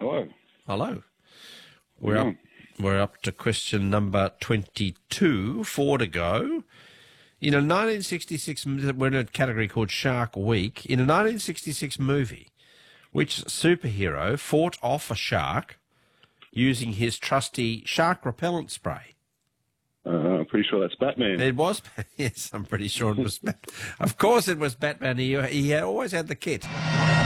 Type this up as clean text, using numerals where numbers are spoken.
Hello. Hello. We're up to question number 22, 4 to go. In a 1966, we're in a category called Shark Week. In a 1966 movie, which superhero fought off a shark using his trusty shark repellent spray? I'm pretty sure that's Batman. It was, yes, I'm pretty sure it was Batman. Of course it was Batman. He always had the kit.